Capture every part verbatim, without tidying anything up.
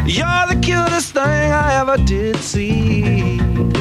You're the cutest thing I ever did see.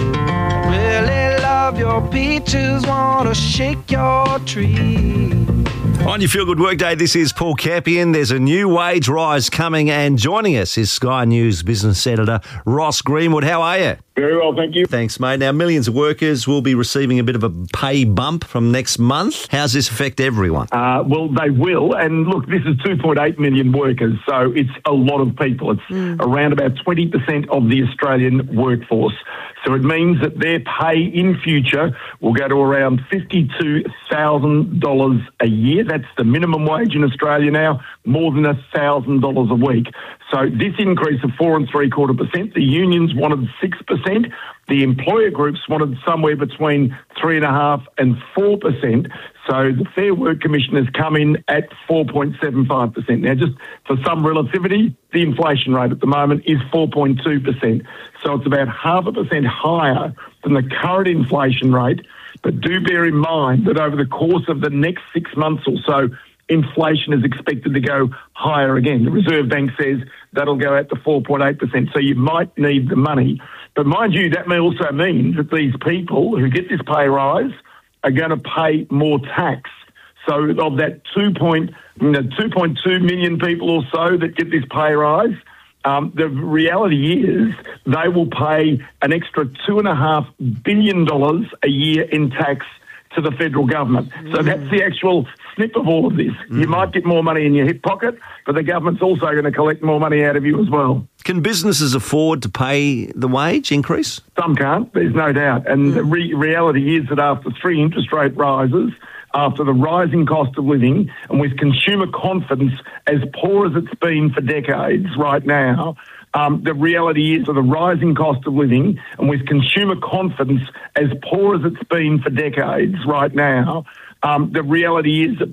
Really love your peaches, wanna shake your tree. On your Feel Good Workday, this is Paul Campion. There's a new wage rise coming, and joining us is Sky News business editor Ross Greenwood. How are you? Very well, thank you. Thanks, mate. Now, millions of workers will be receiving a bit of a pay bump from next month. How's this affect everyone? Uh, well, they will. And look, this is two point eight million workers, so it's a lot of people. It's mm. around about twenty percent of the Australian workforce. So it means that their pay in future will go to around fifty-two thousand dollars a year. That's the minimum wage in Australia now, more than one thousand dollars a week. So this increase of four and three quarter percent, the unions wanted six percent. The employer groups wanted somewhere between three and a half and four percent. So the Fair Work Commission has come in at four point seven five percent. Now, just for some relativity, the inflation rate at the moment is four point two percent. So it's about half a percent higher than the current inflation rate. But do bear in mind that over the course of the next six months or so, inflation is expected to go higher again. The Reserve Bank says that'll go out to four point eight percent. So you might need the money. But mind you, that may also mean that these people who get this pay rise are going to pay more tax. So of that two point, you know, two point two million people or so that get this pay rise, um, the reality is they will pay an extra two and a half billion dollars a year in tax to the federal government. Mm. So that's the actual snip of all of this. Mm. You might get more money in your hip pocket, but the government's also going to collect more money out of you as well. Can businesses afford to pay the wage increase? Some can't, there's no doubt. And mm. the re- reality is that after three interest rate rises, after the rising cost of living, and with consumer confidence as poor as it's been for decades right now, Um, the reality is that the rising cost of living, and with consumer confidence as poor as it's been for decades right now, um, the reality is that